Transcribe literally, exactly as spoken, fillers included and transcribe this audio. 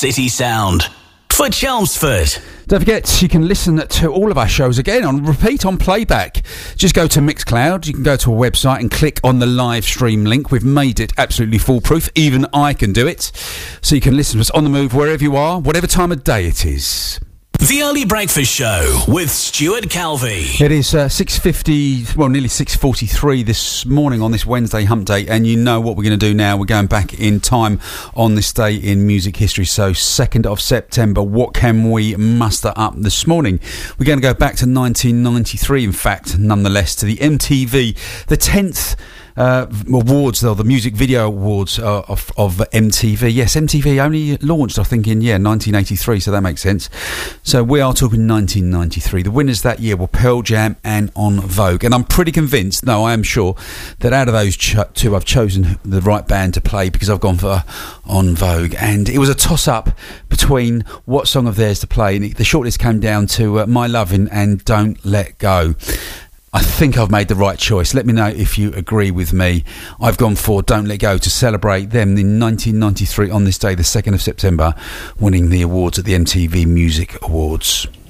City Sound for Chelmsford. Don't forget, you can listen to all of our shows again on repeat, on playback. Just go to Mixcloud, you can go to a website and click on the live stream link. We've made it absolutely foolproof, even I can do it. So you can listen to us on the move wherever you are, whatever time of day it is. The Early Breakfast Show with Stuart Calvey. It is uh, six fifty, well, nearly six forty-three this morning on this Wednesday hump day, and you know what we're going to do now. We're going back in time on this day in music history. So second of September, what can we muster up this morning? We're going to go back to nineteen ninety-three, in fact, nonetheless, to the M T V, the tenth Uh, awards, though, the music video awards uh, of, of M T V. Yes, M T V only launched, I think, in yeah nineteen eighty-three, so that makes sense. So we are talking nineteen ninety-three. The winners that year were Pearl Jam and En Vogue, and I'm pretty convinced, no, I am sure, that out of those ch- two, I've chosen the right band to play because I've gone for En Vogue, and it was a toss-up between what song of theirs to play, and the shortlist came down to uh, My Lovin' and Don't Let Go. I think I've made the right choice. Let me know if you agree with me. I've gone for Don't Let Go to celebrate them in nineteen ninety-three on this day, the second of September, winning the awards at the M T V Music Awards.